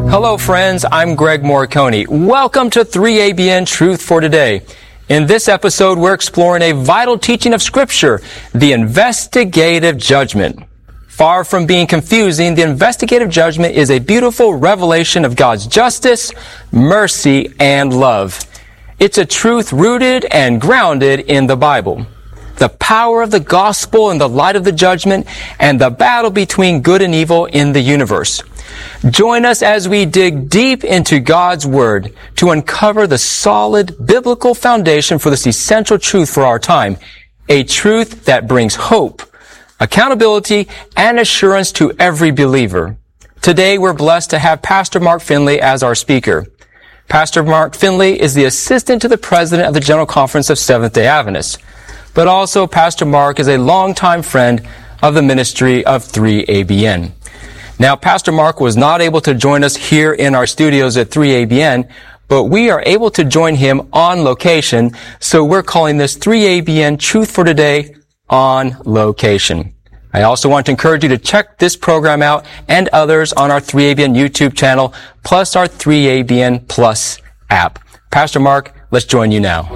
Hello friends, I'm Greg Morricone. Welcome to 3ABN Truth for Today. In this episode, we're exploring a vital teaching of Scripture, the investigative judgment. Far from being confusing, the investigative judgment is a beautiful revelation of God's justice, mercy, and love. It's a truth rooted and grounded in the Bible. The power of the gospel in the light of the judgment and the battle between good and evil in the universe. Join us as we dig deep into God's Word to uncover the solid biblical foundation for this essential truth for our time, a truth that brings hope, accountability, and assurance to every believer. Today, we're blessed to have Pastor Mark Finley as our speaker. Pastor Mark Finley is the assistant to the president of the General Conference of Seventh-day Adventists. But also, Pastor Mark is a longtime friend of the ministry of 3ABN. Now, Pastor Mark was not able to join us here in our studios at 3ABN, but we are able to join him on location, so we're calling this 3ABN Truth for Today on location. I also want to encourage you to check this program out and others on our 3ABN YouTube channel, plus our 3ABN Plus app. Pastor Mark, let's join you now.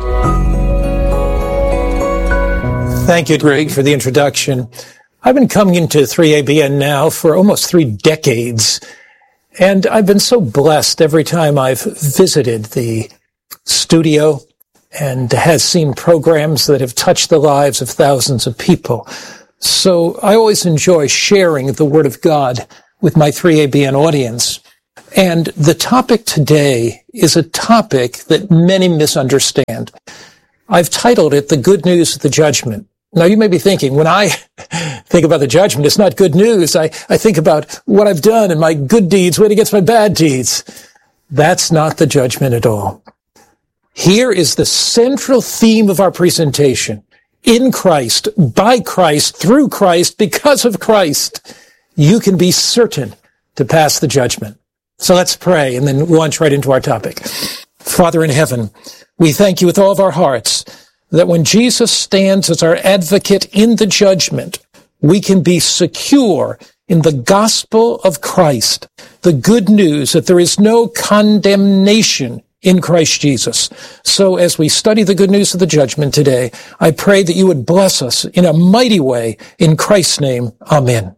Thank you, Greg, for the introduction. I've been coming into 3ABN now for almost 3 decades, and I've been so blessed every time I've visited the studio and has seen programs that have touched the lives of thousands of people. So I always enjoy sharing the Word of God with my 3ABN audience. And the topic today is a topic that many misunderstand. I've titled it, The Good News of the Judgment. Now, you may be thinking, when I think about the judgment, it's not good news. I think about what I've done and my good deeds weighing against my bad deeds. That's not the judgment at all. Here is the central theme of our presentation. In Christ, by Christ, through Christ, because of Christ, you can be certain to pass the judgment. So let's pray and then launch right into our topic. Father in heaven, we thank you with all of our hearts that when Jesus stands as our advocate in the judgment, we can be secure in the gospel of Christ, the good news that there is no condemnation in Christ Jesus. So as we study the good news of the judgment today, I pray that you would bless us in a mighty way. In Christ's name, amen.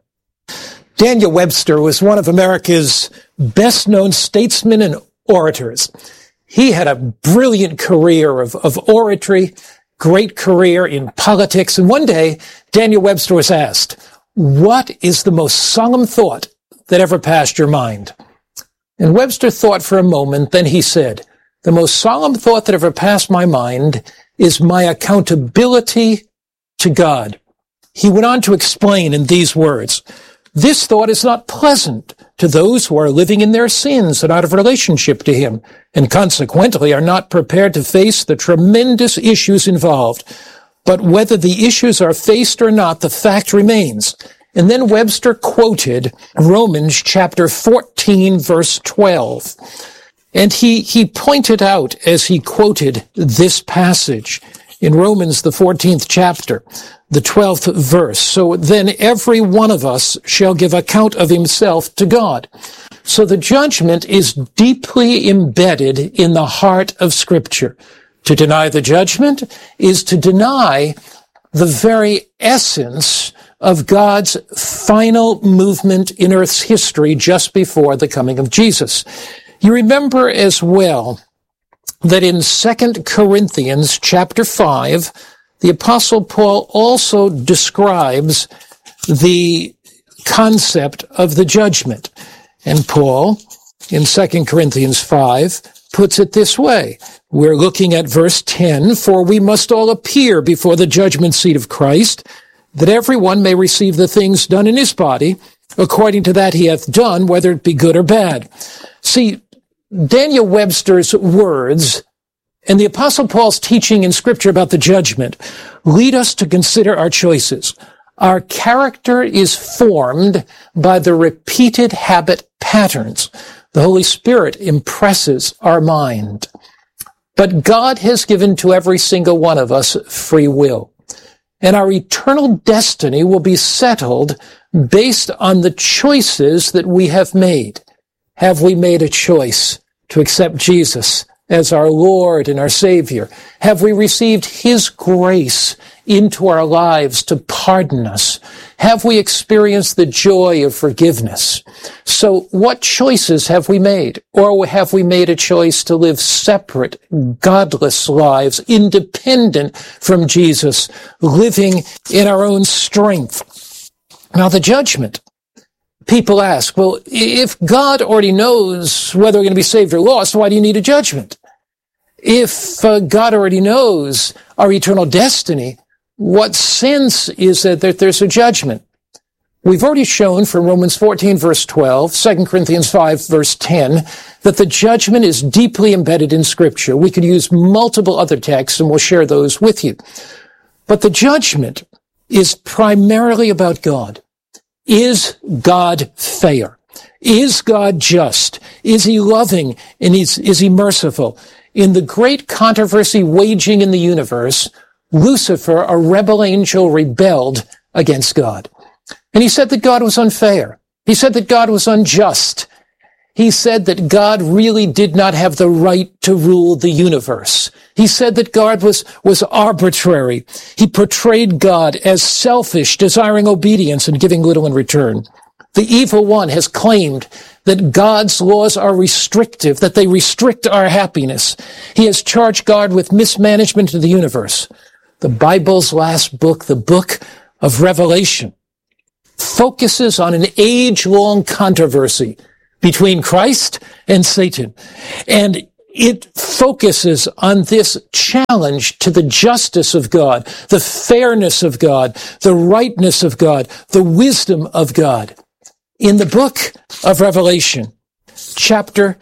Daniel Webster was one of America's best-known statesmen and orators. He had a brilliant career of oratory, great career in politics. And one day, Daniel Webster was asked, what is the most solemn thought that ever passed your mind? And Webster thought for a moment, then he said, the most solemn thought that ever passed my mind is my accountability to God. He went on to explain in these words, this thought is not pleasant to those who are living in their sins and out of relationship to Him, and consequently are not prepared to face the tremendous issues involved. But whether the issues are faced or not, the fact remains. And then Webster quoted Romans chapter 14, verse 12. And he pointed out as he quoted this passage in Romans, the 14th chapter, the 12th verse. So then every one of us shall give account of himself to God. So the judgment is deeply embedded in the heart of Scripture. To deny the judgment is to deny the very essence of God's final movement in Earth's history just before the coming of Jesus. You remember as well that in 2 Corinthians chapter 5, the Apostle Paul also describes the concept of the judgment. And Paul, in 2 Corinthians 5, puts it this way. We're looking at verse 10, for we must all appear before the judgment seat of Christ, that everyone may receive the things done in his body, according to that he hath done, whether it be good or bad. See, Daniel Webster's words and the Apostle Paul's teaching in Scripture about the judgment lead us to consider our choices. Our character is formed by the repeated habit patterns. The Holy Spirit impresses our mind. But God has given to every single one of us free will. And our eternal destiny will be settled based on the choices that we have made. have we made a choice to accept Jesus as our Lord and our Savior? Have we received His grace into our lives to pardon us? Have we experienced the joy of forgiveness? So what choices have we made? Or have we made a choice to live separate, godless lives, independent from Jesus, living in our own strength? Now, the judgment. People ask, well, if God already knows whether we're going to be saved or lost, why do you need a judgment? If God already knows our eternal destiny, what sense is it that there's a judgment? We've already shown from Romans 14, verse 12, 2 Corinthians 5, verse 10, that the judgment is deeply embedded in Scripture. We could use multiple other texts, and we'll share those with you. But the judgment is primarily about God. Is God fair? Is God just? Is He loving? And is He merciful? In the great controversy waging in the universe, Lucifer, a rebel angel, rebelled against God. And he said that God was unfair. He said that God was unjust. He said that God really did not have the right to rule the universe. He said that God was arbitrary. He portrayed God as selfish, desiring obedience and giving little in return. The evil one has claimed that God's laws are restrictive, that they restrict our happiness. He has charged God with mismanagement of the universe. The Bible's last book, the book of Revelation, focuses on an age-long controversy between Christ and Satan. And it focuses on this challenge to the justice of God, the fairness of God, the rightness of God, the wisdom of God. In the book of Revelation, chapter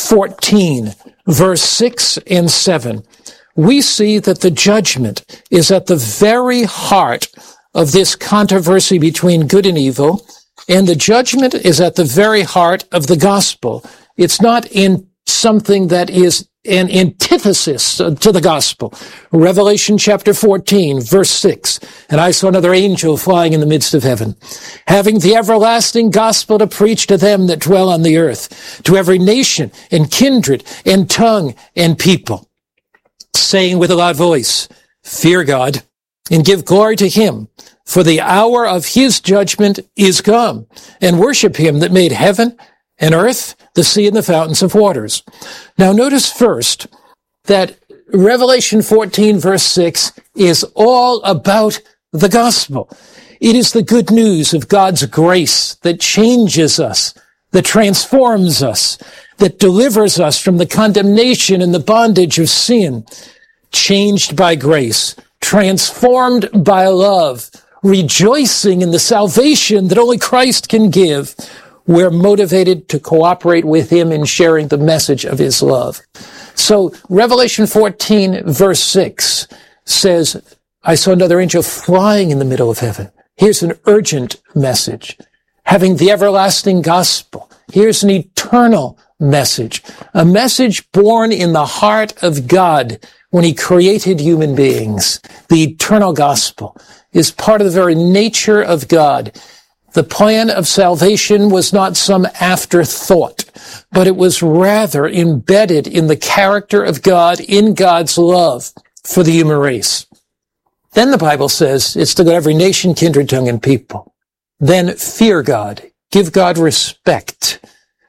14, verse 6 and 7, we see that the judgment is at the very heart of this controversy between good and evil, and the judgment is at the very heart of the gospel. It's not in something that is an antithesis to the gospel. Revelation chapter 14, verse 6, and I saw another angel flying in the midst of heaven, having the everlasting gospel to preach to them that dwell on the earth, to every nation and kindred and tongue and people, saying with a loud voice, fear God and give glory to Him, for the hour of His judgment is come, and worship Him that made heaven and earth, the sea, and the fountains of waters. Now notice first that Revelation 14, verse 6 is all about the gospel. It is the good news of God's grace that changes us, that transforms us, that delivers us from the condemnation and the bondage of sin, changed by grace, transformed by love, rejoicing in the salvation that only Christ can give. We're motivated to cooperate with Him in sharing the message of His love. So Revelation 14, verse 6 says, I saw another angel flying in the middle of heaven. Here's an urgent message. Having the everlasting gospel. Here's an eternal message. A message born in the heart of God when He created human beings. The eternal gospel is part of the very nature of God. The plan of salvation was not some afterthought, but it was rather embedded in the character of God, in God's love for the human race. Then the Bible says it's to go to every nation, kindred, tongue, and people. Then fear God. Give God respect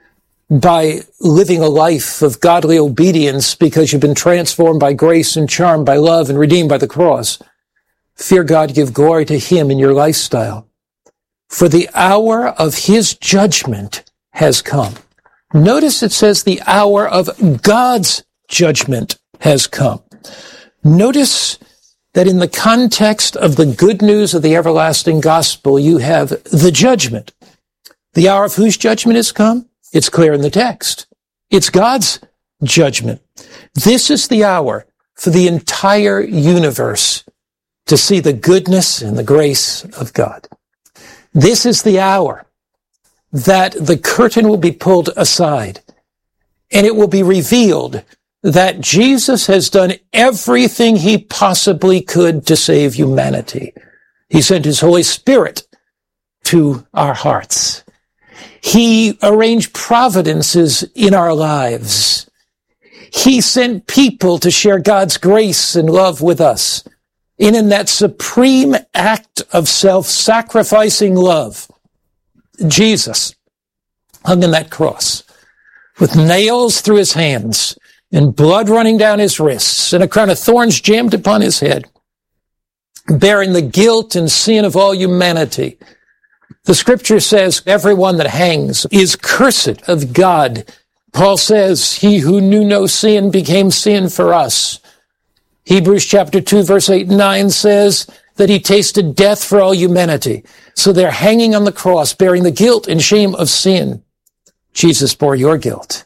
by living a life of godly obedience because you've been transformed by grace and charmed by love and redeemed by the cross. Fear God, give glory to Him in your lifestyle. For the hour of His judgment has come. Notice it says the hour of God's judgment has come. Notice that in the context of the good news of the everlasting gospel, you have the judgment. The hour of whose judgment has come? It's clear in the text. It's God's judgment. This is the hour for the entire universe to see the goodness and the grace of God. This is the hour that the curtain will be pulled aside and it will be revealed that Jesus has done everything He possibly could to save humanity. He sent His Holy Spirit to our hearts. He arranged providences in our lives. He sent people to share God's grace and love with us. And in that supreme act of self-sacrificing love, Jesus hung on that cross with nails through his hands and blood running down his wrists and a crown of thorns jammed upon his head, bearing the guilt and sin of all humanity. The scripture says everyone that hangs is cursed of God. Paul says, he who knew no sin became sin for us. Hebrews chapter 2, verse 8 and 9 says that he tasted death for all humanity. So they're hanging on the cross, bearing the guilt and shame of sin. Jesus bore your guilt.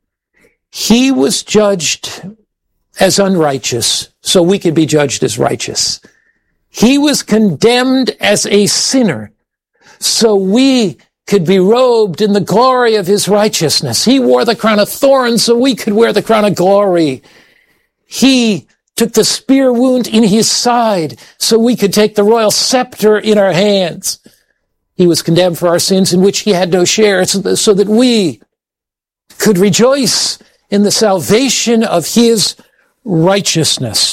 He was judged as unrighteous, so we could be judged as righteous. He was condemned as a sinner, so we could be robed in the glory of his righteousness. He wore the crown of thorns, so we could wear the crown of glory. He took the spear wound in his side, so we could take the royal scepter in our hands. He was condemned for our sins in which he had no share, so that we could rejoice in the salvation of his righteousness.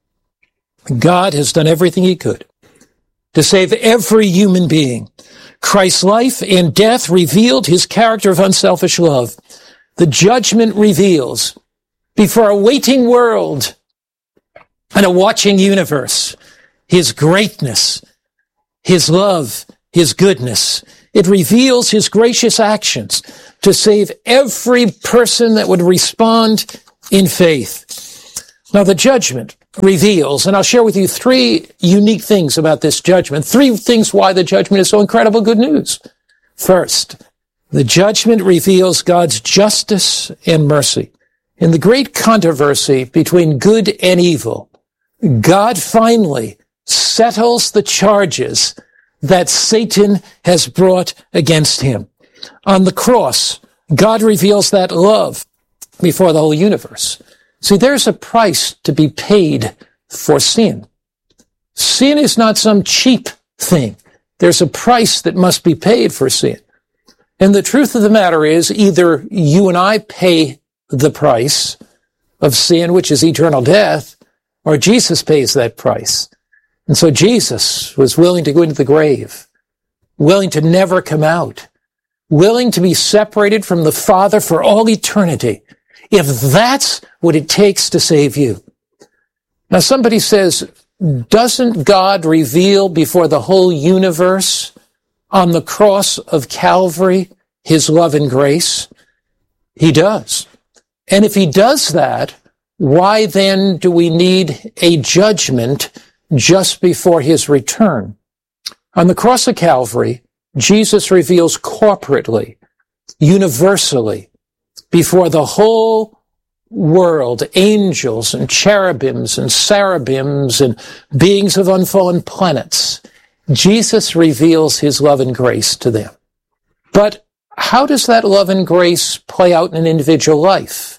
God has done everything he could to save every human being. Christ's life and death revealed his character of unselfish love. The judgment reveals before a waiting world and a watching universe his greatness, his love, his goodness. It reveals his gracious actions to save every person that would respond in faith. Now, the judgment reveals, and I'll share with you three unique things about this judgment, three things why the judgment is so incredible good news. First, the judgment reveals God's justice and mercy. In the great controversy between good and evil, God finally settles the charges that Satan has brought against him. On the cross, God reveals that love before the whole universe. See, there's a price to be paid for sin. Sin is not some cheap thing. There's a price that must be paid for sin. And the truth of the matter is, either you and I pay the price of sin, which is eternal death, or Jesus pays that price. And so Jesus was willing to go into the grave, willing to never come out, willing to be separated from the Father for all eternity, if that's what it takes to save you. Now, somebody says, doesn't God reveal before the whole universe on the cross of Calvary his love and grace? He does. And if he does that, why then do we need a judgment just before his return? On the cross of Calvary, Jesus reveals corporately, universally, before the whole world, angels and cherubims and cherubims and beings of unfallen planets, Jesus reveals his love and grace to them. But how does that love and grace play out in an individual life?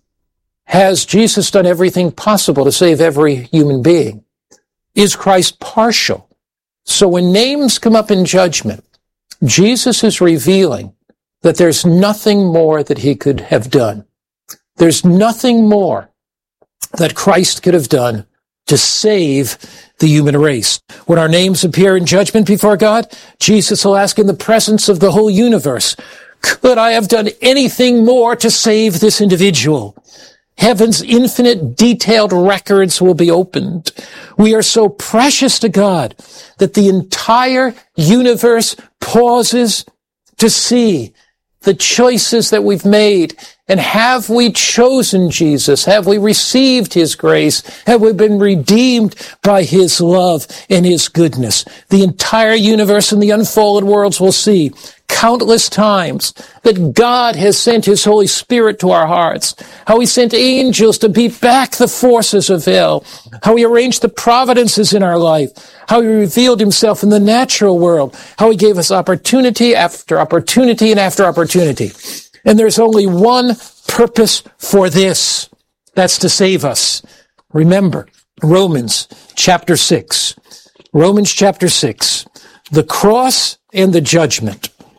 Has Jesus done everything possible to save every human being? Is Christ partial? So when names come up in judgment, Jesus is revealing that there's nothing more that he could have done. There's nothing more that Christ could have done to save the human race. When our names appear in judgment before God, Jesus will ask in the presence of the whole universe, could I have done anything more to save this individual? Heaven's infinite detailed records will be opened. We are so precious to God that the entire universe pauses to see the choices that we've made. And have we chosen Jesus? Have we received his grace? Have we been redeemed by his love and his goodness? The entire universe and the unfolded worlds will see countless times that God has sent his Holy Spirit to our hearts, how he sent angels to beat back the forces of hell, how he arranged the providences in our life, how he revealed himself in the natural world, how he gave us opportunity after opportunity and after opportunity. And there's only one purpose for this. That's to save us. Remember, Romans chapter 6. Romans chapter 6. The cross and the judgment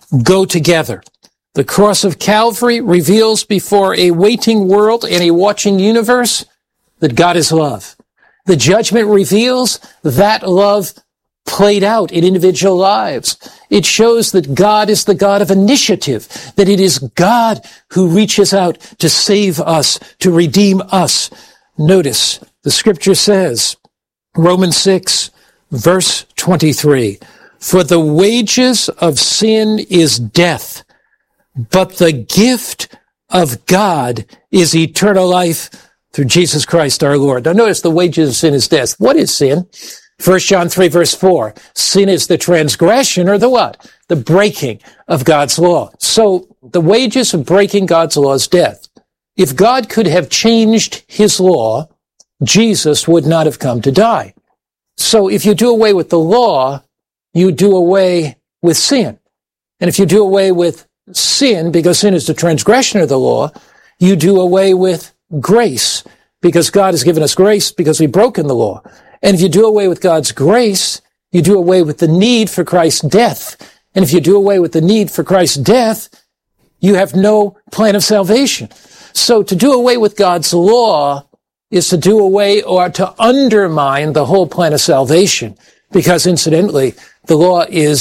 go together. The cross of Calvary reveals before a waiting world and a watching universe that God is love. The judgment reveals that love played out in individual lives. It shows that God is the God of initiative, that it is God who reaches out to save us, to redeem us. Notice, the scripture says, Romans 6, verse 23, for the wages of sin is death, but the gift of God is eternal life through Jesus Christ our Lord. Now notice the wages of sin is death. What is sin? 1 John 3 verse 4, sin is the transgression or the what? The breaking of God's law. So the wages of breaking God's law is death. If God could have changed his law, Jesus would not have come to die. So if you do away with the law, you do away with sin. And if you do away with sin, because sin is the transgression of the law, you do away with grace, because God has given us grace because we've broken the law. And if you do away with God's grace, you do away with the need for Christ's death. And if you do away with the need for Christ's death, you have no plan of salvation. So to do away with God's law is to do away or to undermine the whole plan of salvation, because incidentally, the law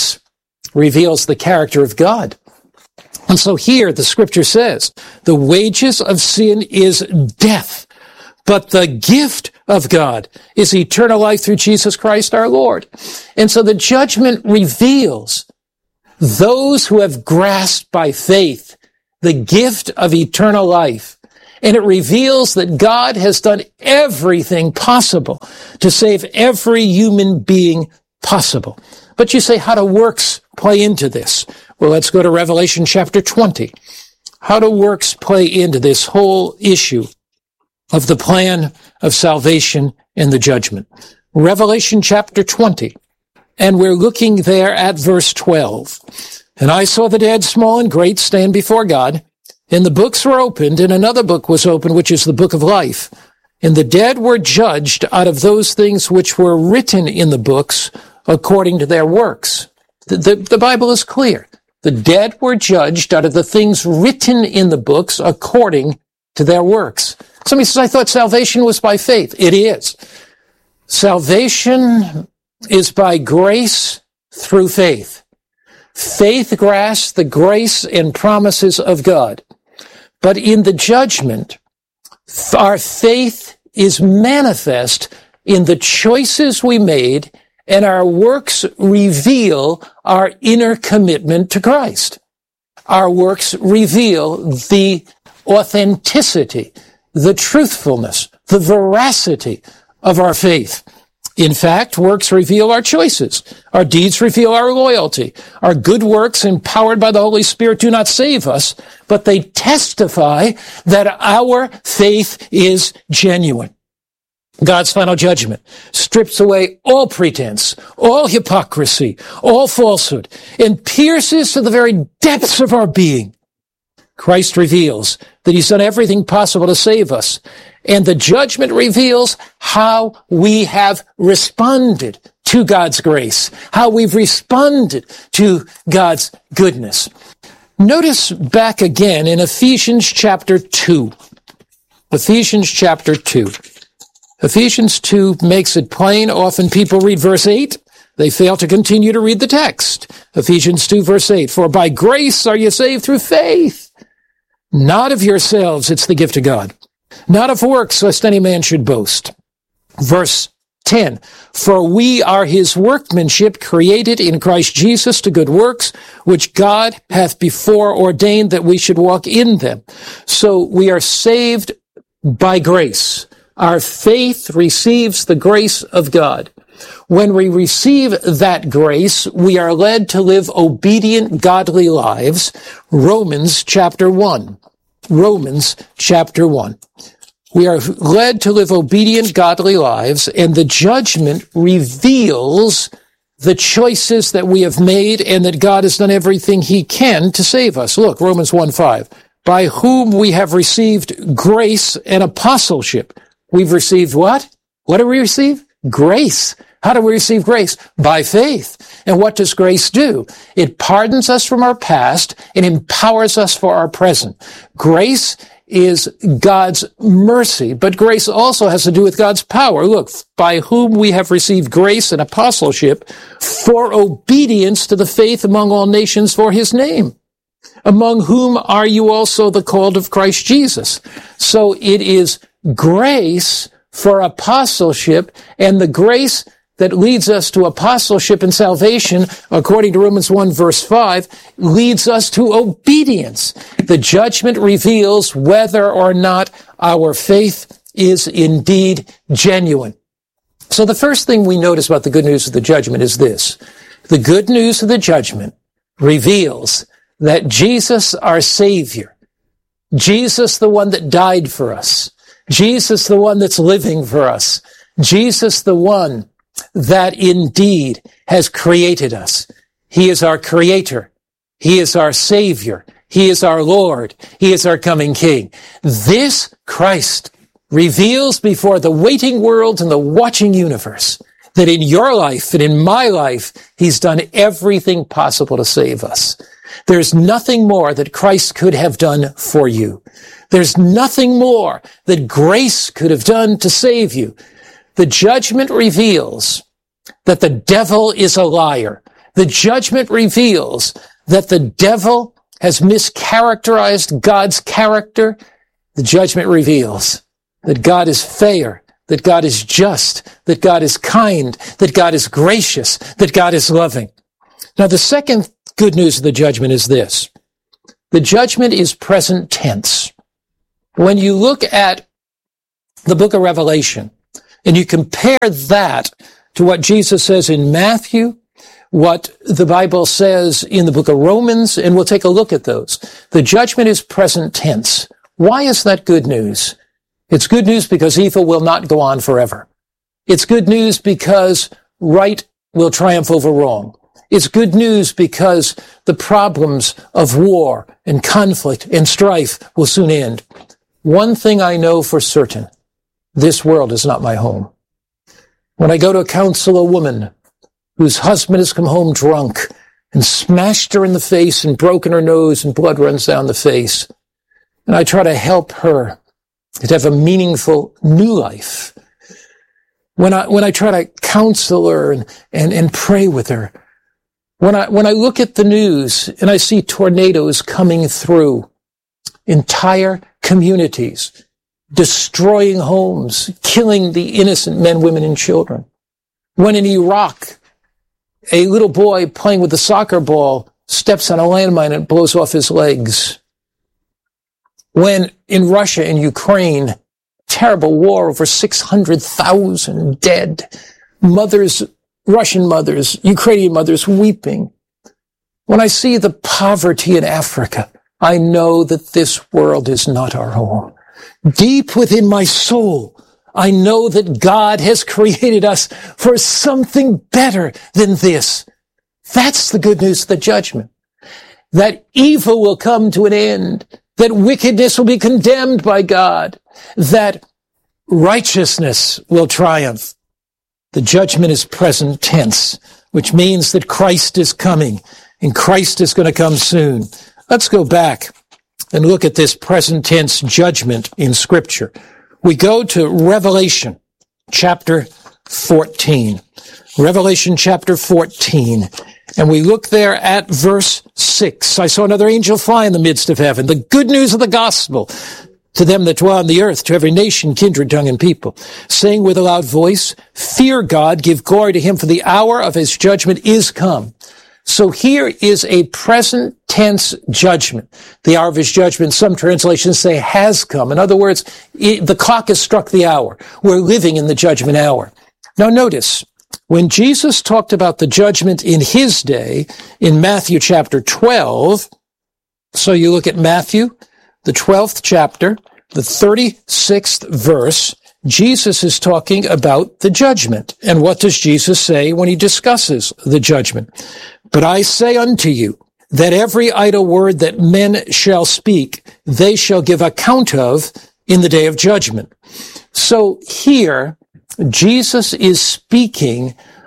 reveals the character of God. And so here the scripture says, the wages of sin is death, but the gift of God is eternal life through Jesus Christ our Lord. And so the judgment reveals those who have grasped by faith the gift of eternal life. And it reveals that God has done everything possible to save every human being possible. But you say, how do works play into this? Well, let's go to Revelation chapter 20. How do works play into this whole issue of the plan of salvation and the judgment? Revelation chapter 20. And we're looking there at verse 12. And I saw the dead, small and great, stand before God. And the books were opened, and another book was opened, which is the book of life. And the dead were judged out of those things which were written in the books according to their works. The Bible is clear. The dead were judged out of the things written in the books according to their works. Somebody says, I thought salvation was by faith. It is. Salvation is by grace through faith. Faith grasps the grace and promises of God. But in the judgment, our faith is manifest in the choices we made, and our works reveal our inner commitment to Christ. Our works reveal the authenticity, the truthfulness, the veracity of our faith. In fact, works reveal our choices. Our deeds reveal our loyalty. Our good works, empowered by the Holy Spirit, do not save us, but they testify that our faith is genuine. God's final judgment strips away all pretense, all hypocrisy, all falsehood, and pierces to the very depths of our being. Christ reveals that he's done everything possible to save us, and the judgment reveals how we have responded to God's grace, how we've responded to God's goodness. Notice back again in Ephesians chapter 2. Ephesians chapter 2. Ephesians 2 makes it plain. Often people read verse 8. They fail to continue to read the text. Ephesians 2 verse 8. For by grace are you saved through faith. Not of yourselves, it's the gift of God. Not of works, lest any man should boast. Verse 10. For we are his workmanship, created in Christ Jesus to good works, which God hath before ordained that we should walk in them. So we are saved by grace. Our faith receives the grace of God. When we receive that grace, we are led to live obedient, godly lives. Romans chapter 1. Romans chapter 1. We are led to live obedient, godly lives, and the judgment reveals the choices that we have made and that God has done everything he can to save us. Look, Romans 1:5. By whom we have received grace and apostleship. We've received what? What do we receive? Grace. How do we receive grace? By faith. And what does grace do? It pardons us from our past and empowers us for our present. Grace is God's mercy, but grace also has to do with God's power. Look, by whom we have received grace and apostleship for obedience to the faith among all nations for his name, among whom are you also the called of Christ Jesus. So it is grace for apostleship, and the grace that leads us to apostleship and salvation, according to Romans 1 verse 5, leads us to obedience. The judgment reveals whether or not our faith is indeed genuine. So the first thing we notice about the good news of the judgment is this. The good news of the judgment reveals that Jesus, our Savior, Jesus, the one that died for us, Jesus, the one that's living for us, Jesus, the one that indeed has created us. He is our creator. He is our Savior. He is our Lord. He is our coming King. This Christ reveals before the waiting world and the watching universe that in your life and in my life, he's done everything possible to save us. There's nothing more that Christ could have done for you. There's nothing more that grace could have done to save you. The judgment reveals that the devil is a liar. The judgment reveals that the devil has mischaracterized God's character. The judgment reveals that God is fair, that God is just, that God is kind, that God is gracious, that God is loving. Now, the second good news of the judgment is this. The judgment is present tense. When you look at the book of Revelation, and you compare that to what Jesus says in Matthew, what the Bible says in the book of Romans, and we'll take a look at those. The judgment is present tense. Why is that good news? It's good news because evil will not go on forever. It's good news because right will triumph over wrong. It's good news because the problems of war and conflict and strife will soon end. One thing I know for certain, this world is not my home. When I go to counsel a woman whose husband has come home drunk and smashed her in the face and broken her nose and blood runs down the face, and I try to help her to have a meaningful new life, when I try to counsel her and pray with her, when I look at the news and I see tornadoes coming through entire communities, destroying homes, killing the innocent men, women, and children. When in Iraq, a little boy playing with a soccer ball steps on a landmine and blows off his legs. When in Russia and Ukraine, terrible war, over 600,000 dead, mothers, Russian mothers, Ukrainian mothers weeping. When I see the poverty in Africa, I know that this world is not our home. Deep within my soul, I know that God has created us for something better than this. That's the good news of the judgment. That evil will come to an end, that wickedness will be condemned by God, that righteousness will triumph. The judgment is present tense, which means that Christ is coming, and Christ is going to come soon. Let's go back and look at this present tense judgment in Scripture. We go to Revelation chapter 14. Revelation chapter 14. And we look there at verse 6. I saw another angel fly in the midst of heaven, the good news of the gospel to them that dwell on the earth, to every nation, kindred, tongue, and people, saying with a loud voice, fear God, give glory to him, for the hour of his judgment is come. So here is a present tense judgment. The hour of his judgment, some translations say, has come. In other words, the clock has struck the hour. We're living in the judgment hour. Now notice, when Jesus talked about the judgment in his day, in Matthew chapter 12, so you look at Matthew, the 12th chapter, the 36th verse, Jesus is talking about the judgment. And what does Jesus say when he discusses the judgment? But I say unto you, that every idle word that men shall speak, they shall give account of in the day of judgment. So here, Jesus is speaking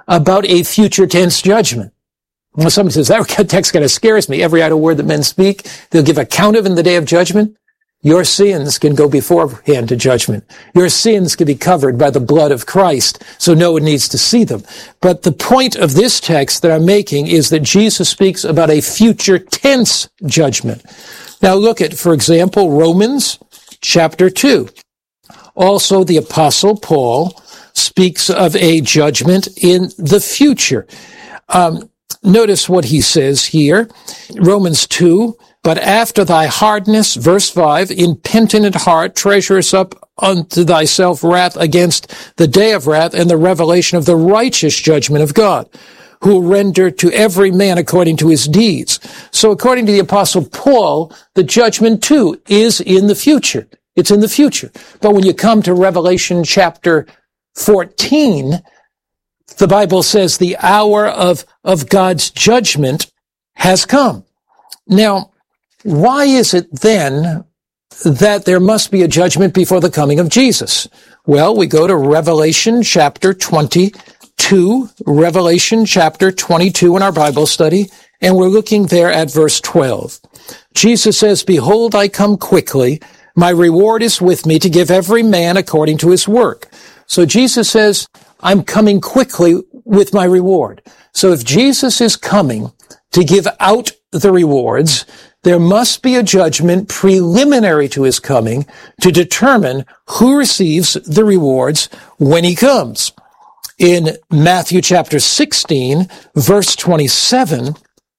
about a future tense judgment. Well, somebody says, that text kind of scares me. Every idle word that men speak, they'll give account of in the day of judgment. Your sins can go beforehand to judgment. Your sins can be covered by the blood of Christ, so no one needs to see them. But the point of this text that I'm making is that Jesus speaks about a future tense judgment. Now look at, for example, Romans chapter 2. Also, the Apostle Paul speaks of a judgment in the future. Notice what he says here. Romans 2, but after thy hardness, verse 5, in penitent heart, treasurest up unto thyself wrath against the day of wrath and the revelation of the righteous judgment of God, who will render to every man according to his deeds. So according to the Apostle Paul, the judgment too is in the future. It's in the future. But when you come to Revelation chapter 14, the Bible says the hour of God's judgment has come. Now, why is it then that there must be a judgment before the coming of Jesus? Well, we go to Revelation chapter 22, Revelation chapter 22 in our Bible study, and we're looking there at verse 12. Jesus says, behold, I come quickly. My reward is with me to give every man according to his work. So Jesus says, I'm coming quickly with my reward. So if Jesus is coming to give out the rewards, there must be a judgment preliminary to his coming to determine who receives the rewards when he comes. In Matthew chapter 16, verse 27,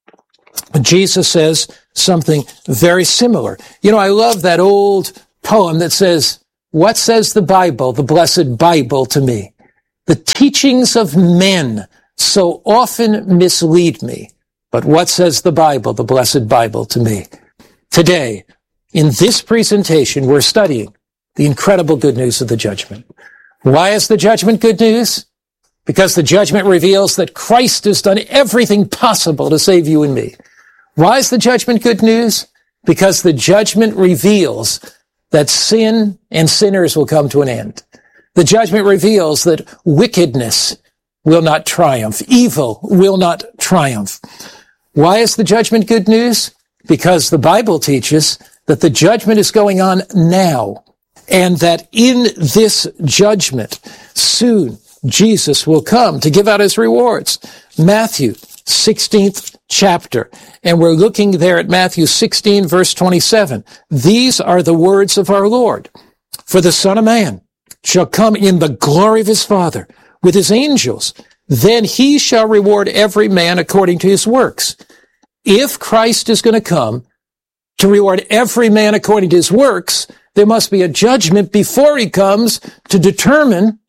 Jesus says something very similar. You know, I love that old poem that says, what says the Bible, the blessed Bible, to me? The teachings of men so often mislead me. But what says the Bible, the blessed Bible, to me? Today, in this presentation, we're studying the incredible good news of the judgment. Why is the judgment good news? Because the judgment reveals that Christ has done everything possible to save you and me. Why is the judgment good news? Because the judgment reveals that sin and sinners will come to an end. The judgment reveals that wickedness will not triumph. Evil will not triumph. Why is the judgment good news? Because the Bible teaches that the judgment is going on now, and that in this judgment, soon Jesus will come to give out his rewards. Matthew 16th chapter, and we're looking there at Matthew 16, verse 27. These are the words of our Lord. For the Son of Man shall come in the glory of his Father with his angels. Then he shall reward every man according to his works. If Christ is going to come to reward every man according to his works, there must be a judgment before he comes to determine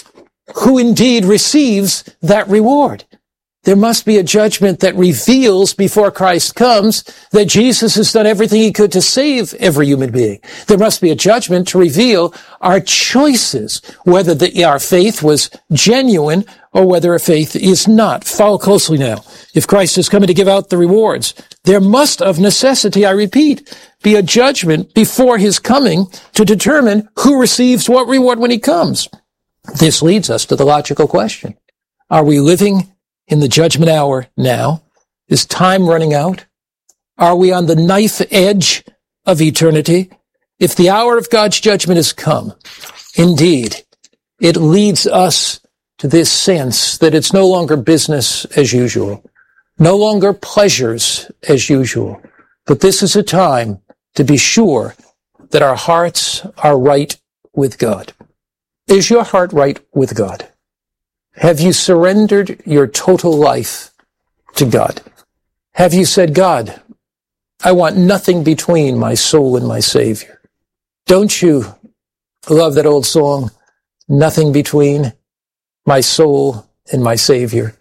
who indeed receives that reward. There must be a judgment that reveals before Christ comes that Jesus has done everything he could to save every human being. There must be a judgment to reveal our choices, whether our faith was genuine or whether our faith is not. Follow closely now. If Christ is coming to give out the rewards, there must of necessity, I repeat, be a judgment before his coming to determine who receives what reward when he comes. This leads us to the logical question. Are we living in the judgment hour now? Is time running out? Are we on the knife edge of eternity? If the hour of God's judgment has come, indeed, it leads us to this sense that it's no longer business as usual, no longer pleasures as usual, but this is a time to be sure that our hearts are right with God. Is your heart right with God? Have you surrendered your total life to God? Have you said, God, I want nothing between my soul and my Savior? Don't you love that old song, nothing between my soul and my Savior?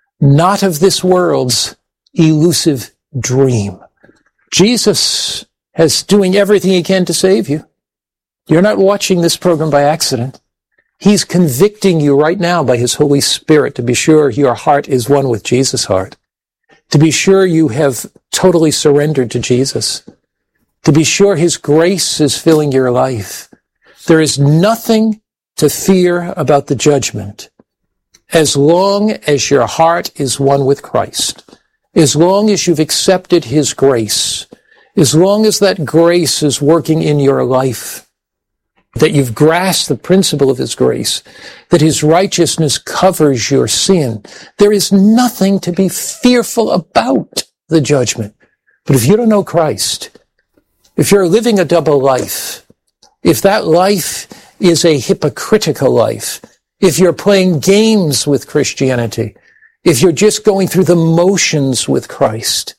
Not of this world's elusive dream. Jesus is doing everything he can to save you. You're not watching this program by accident. He's convicting you right now by his Holy Spirit to be sure your heart is one with Jesus' heart, to be sure you have totally surrendered to Jesus, to be sure his grace is filling your life. There is nothing to fear about the judgment. as long as your heart is one with Christ, as long as you've accepted his grace, as long as that grace is working in your life, that you've grasped the principle of his grace, that his righteousness covers your sin, there is nothing to be fearful about the judgment. But if you don't know Christ, if you're living a double life, if that life is a hypocritical life, if you're playing games with Christianity, if you're just going through the motions with Christ,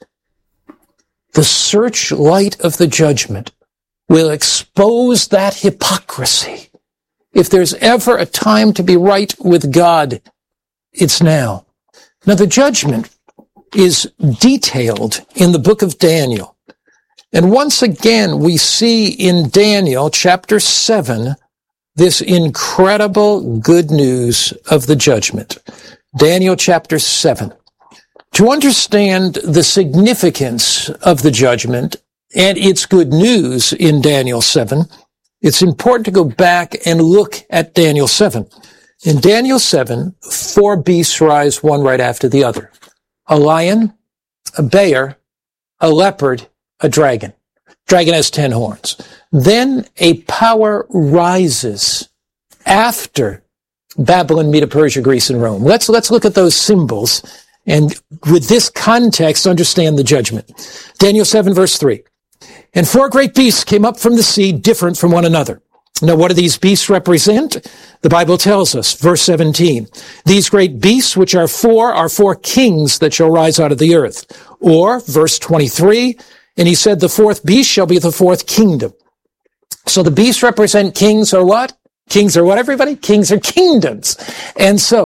the searchlight of the judgment will expose that hypocrisy. If there's ever a time to be right with God, it's now. Now, the judgment is detailed in the book of Daniel. And once again, we see in Daniel chapter 7, this incredible good news of the judgment. Daniel chapter 7. To understand the significance of the judgment and its good news in Daniel 7, it's important to go back and look at Daniel 7. In Daniel 7, 4 beasts rise one right after the other. A lion, a bear, a leopard, a dragon. Dragon has 10 horns. Then a power rises after Babylon, Medo Persia, Greece, and Rome. Let's look at those symbols and with this context understand the judgment. Daniel 7 verse 3. And 4 great beasts came up from the sea, different from one another. Now, what do these beasts represent? The Bible tells us, verse 17, these great beasts, which are 4 kings that shall rise out of the earth. Or, verse 23, and he said, the 4th beast shall be the 4th kingdom. So the beasts represent kings or what? Kings are what, everybody? Kings are kingdoms. And so,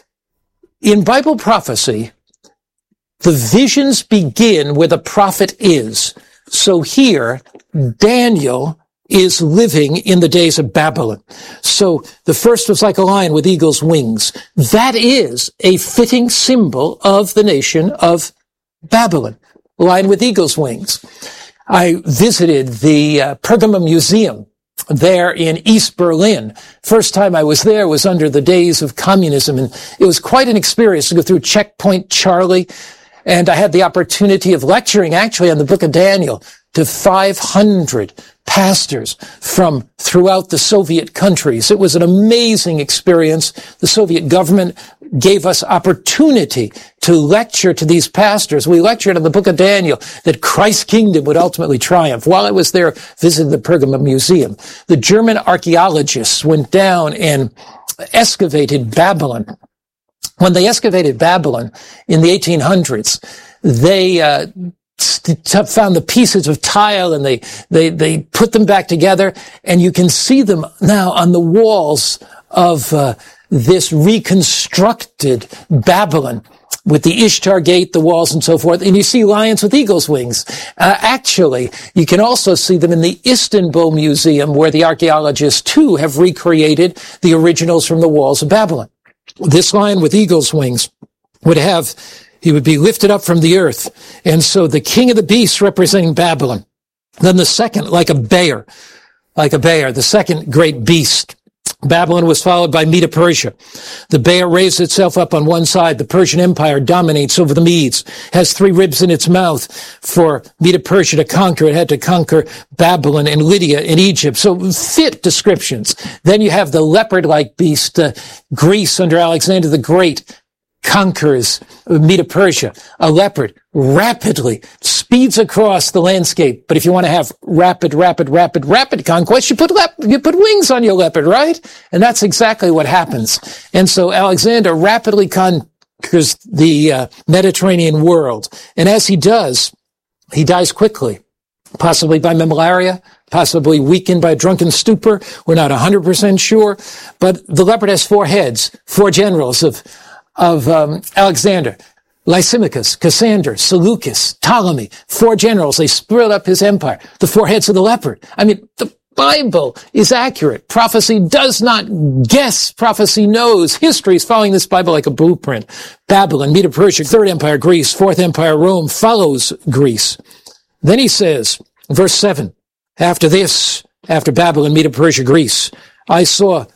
in Bible prophecy, the visions begin where the prophet is. So here, Daniel is living in the days of Babylon. So the first was like a lion with eagle's wings. That is a fitting symbol of the nation of Babylon. Lion with eagle's wings. I visited the Pergamum Museum there in East Berlin. First time I was there was under the days of communism, and it was quite an experience to go through Checkpoint Charlie. And I had the opportunity of lecturing actually on the book of Daniel to 500 pastors from throughout the Soviet countries. It was an amazing experience. The Soviet government gave us opportunity to lecture to these pastors. We lectured on the book of Daniel that Christ's kingdom would ultimately triumph. While I was there visiting the Pergamum Museum, the German archaeologists went down and excavated Babylon. When they excavated Babylon in the 1800s, they found the pieces of tile and they put them back together, and you can see them now on the walls of this reconstructed Babylon with the Ishtar Gate, the walls, and so forth. And you see lions with eagle's wings. Actually, you can also see them in the Istanbul Museum, where the archaeologists too have recreated the originals from the walls of Babylon. This lion with eagle's wings he would be lifted up from the earth. And so the king of the beasts representing Babylon. Then the second, like a bear, the second great beast. Babylon was followed by Medo Persia. The bear raised itself up on one side. The Persian Empire dominates over the Medes, has 3 ribs in its mouth. For Medo Persia to conquer, it had to conquer Babylon and Lydia and Egypt. So fit descriptions. Then you have the leopard-like beast, Greece under Alexander the Great conquers Medo Persia. A leopard rapidly speeds across the landscape. But if you want to have rapid conquest, you put wings on your leopard, right? And that's exactly what happens. And so Alexander rapidly conquers the Mediterranean world. And as he does, he dies quickly, possibly by malaria, possibly weakened by a drunken stupor. We're not 100% sure. But the leopard has 4 heads, 4 generals of Alexander: Lysimachus, Cassander, Seleucus, Ptolemy. 4 generals. They split up his empire. The 4 heads of the leopard. I mean, the Bible is accurate. Prophecy does not guess. Prophecy knows. History is following this Bible like a blueprint. Babylon, Medo Persia, 3rd Empire, Greece, 4th Empire, Rome follows Greece. Then he says, verse 7, after Babylon, Medo Persia, Greece, I saw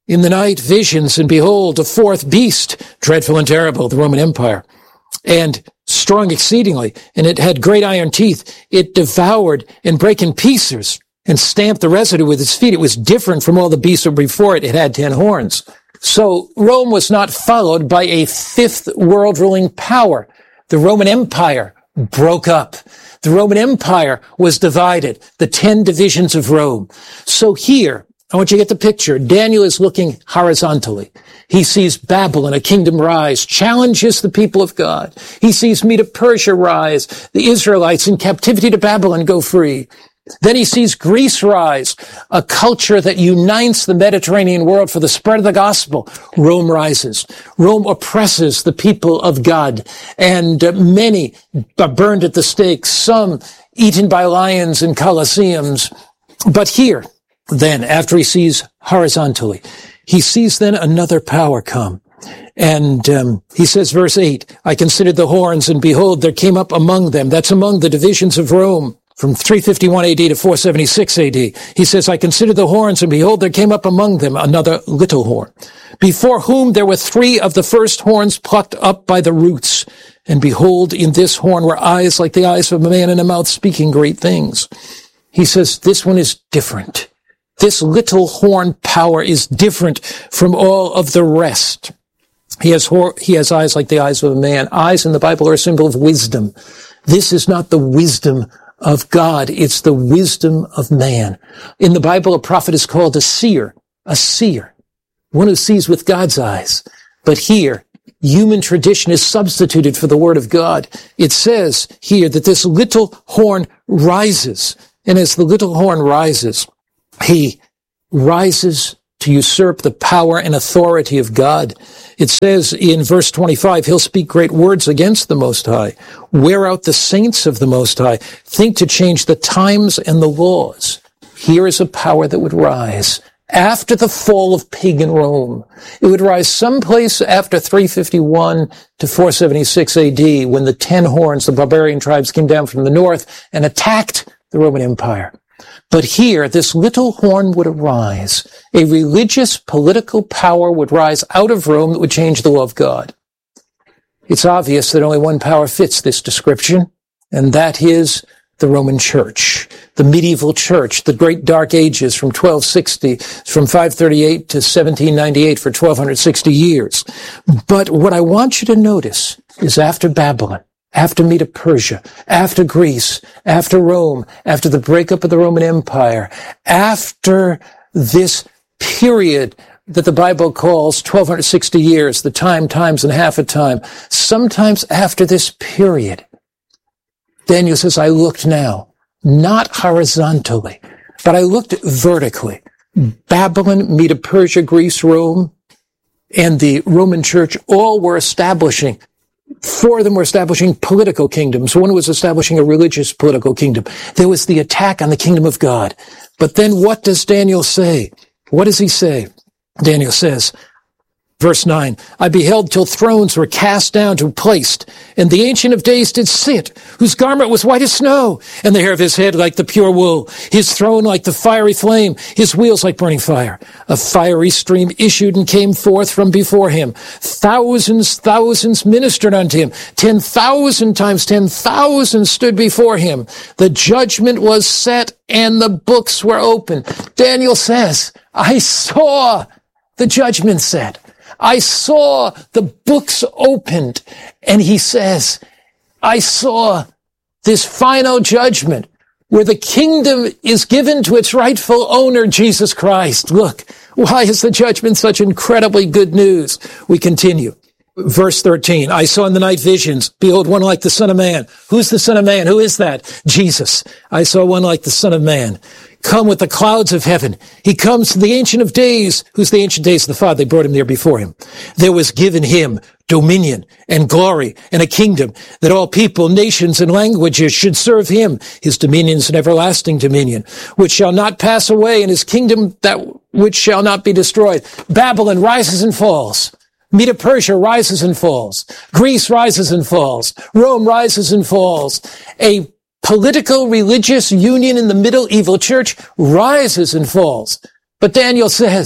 in the night visions, and behold, a fourth beast, dreadful and terrible, the Roman Empire, and strong exceedingly, and it had great iron teeth. It devoured and brake in pieces and stamped the residue with its feet. It was different from all the beasts before it. It had 10 horns. So Rome was not followed by a fifth world ruling power. The Roman Empire broke up. The Roman Empire was divided, the 10 divisions of Rome. So here, I want you to get the picture. Daniel is looking horizontally. He sees Babylon, a kingdom, rise, challenges the people of God. He sees Medo-Persia rise, the Israelites in captivity to Babylon go free. Then he sees Greece rise, a culture that unites the Mediterranean world for the spread of the gospel. Rome rises. Rome oppresses the people of God, and many are burned at the stake, some eaten by lions in colosseums. But here, then, after he sees horizontally, he sees then another power come. And he says, verse 8, I considered the horns, and behold, there came up among them, that's among the divisions of Rome, from 351 AD to 476 AD. He says, I considered the horns, and behold, there came up among them another little horn, before whom there were 3 of the first horns plucked up by the roots. And behold, in this horn were eyes like the eyes of a man, and a mouth speaking great things. He says, this one is different. This little horn power is different from all of the rest. He has eyes like the eyes of a man. Eyes in the Bible are a symbol of wisdom. This is not the wisdom of God. It's the wisdom of man. In the Bible, a prophet is called a seer, one who sees with God's eyes. But here, human tradition is substituted for the word of God. It says here that this little horn rises. And as the little horn rises, he rises to usurp the power and authority of God. It says in verse 25, he'll speak great words against the Most High, wear out the saints of the Most High, think to change the times and the laws. Here is a power that would rise after the fall of pagan Rome. It would rise someplace after 351 to 476 AD, when the 10 horns, the barbarian tribes, came down from the north and attacked the Roman Empire. But here, this little horn would arise. A religious, political power would rise out of Rome that would change the law of God. It's obvious that only one power fits this description, and that is the Roman Church, the medieval church, the great dark ages from 1260, from 538 to 1798 for 1260 years. But what I want you to notice is after Babylon, after Medo-Persia, after Greece, after Rome, after the breakup of the Roman Empire, after this period that the Bible calls 1260 years, the time, times, and half a time, sometimes after this period, Daniel says, I looked now, not horizontally, but I looked vertically. Babylon, Medo-Persia, Greece, Rome, and the Roman Church all were establishing. 4 of them were establishing political kingdoms. One was establishing a religious political kingdom. There was the attack on the kingdom of God. But then what does Daniel say? What does he say? Daniel says, verse 9, I beheld till thrones were cast down to placed, and the Ancient of Days did sit, whose garment was white as snow, and the hair of his head like the pure wool, his throne like the fiery flame, his wheels like burning fire. A fiery stream issued and came forth from before him. Thousands ministered unto him. 10,000 times 10,000 stood before him. The judgment was set, and the books were open. Daniel says, I saw the judgment set. I saw the books opened, and he says, I saw this final judgment where the kingdom is given to its rightful owner, Jesus Christ. Look, why is the judgment such incredibly good news? We continue. Verse 13, I saw in the night visions, behold, one like the Son of Man. Who's the Son of Man? Who is that? Jesus. I saw one like the Son of Man come with the clouds of heaven. He comes to the Ancient of Days. Who's the Ancient of Days? The Father. They brought him there before him. There was given him dominion and glory and a kingdom that all people, nations, and languages should serve him. His dominion is an everlasting dominion, which shall not pass away, and his kingdom that which shall not be destroyed. Babylon rises and falls. Medo-Persia rises and falls. Greece rises and falls. Rome rises and falls. A political, religious union in the medieval church rises and falls. But Daniel says,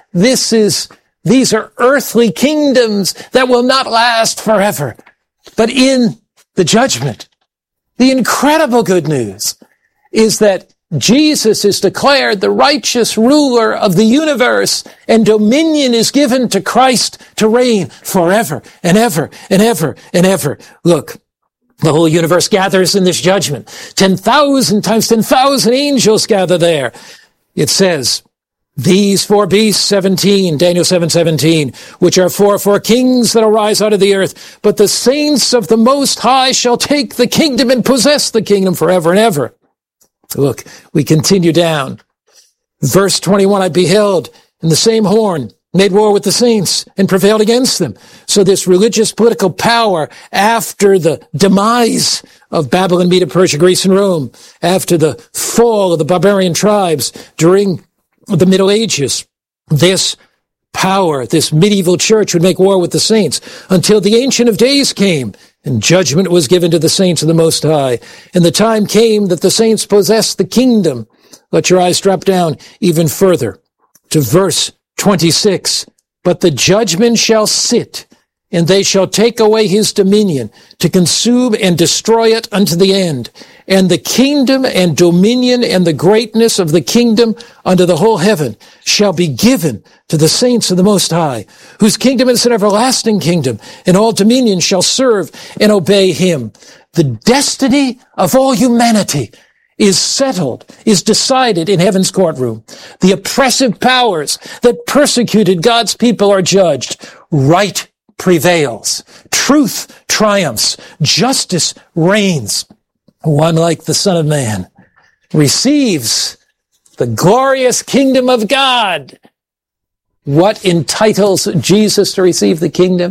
these are earthly kingdoms that will not last forever. But in the judgment, the incredible good news is that Jesus is declared the righteous ruler of the universe, and dominion is given to Christ to reign forever and ever and ever and ever. Look, the whole universe gathers in this judgment. 10,000 times 10,000 angels gather there. It says, these four beasts, 17, Daniel 7:17, which are four kings that arise out of the earth, but the saints of the Most High shall take the kingdom and possess the kingdom forever and ever. Look, we continue down. Verse 21, I beheld in the same horn, made war with the saints and prevailed against them. So this religious political power after the demise of Babylon, Media, Persia, Greece, and Rome, after the fall of the barbarian tribes during the Middle Ages, this power, this medieval church would make war with the saints until the Ancient of Days came and judgment was given to the saints of the Most High. And the time came that the saints possessed the kingdom. Let your eyes drop down even further to verse 26. But the judgment shall sit, and they shall take away his dominion to consume and destroy it unto the end. And the kingdom and dominion and the greatness of the kingdom unto the whole heaven shall be given to the saints of the Most High, whose kingdom is an everlasting kingdom, and all dominion shall serve and obey him. The destiny of all humanity is settled, is decided in heaven's courtroom. The oppressive powers that persecuted God's people are judged. Right prevails. Truth triumphs. Justice reigns. One like the Son of Man receives the glorious kingdom of God. What entitles Jesus to receive the kingdom?